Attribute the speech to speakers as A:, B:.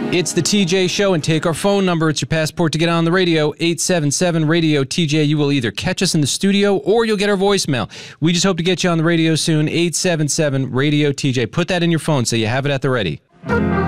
A: It's the TJ Show, and take our phone number. It's your passport to get on the radio, 877-RADIO-TJ. You will either catch us in the studio or you'll get our voicemail. We just hope to get you on the radio soon, 877-RADIO-TJ. Put that in your phone so you have it at the ready.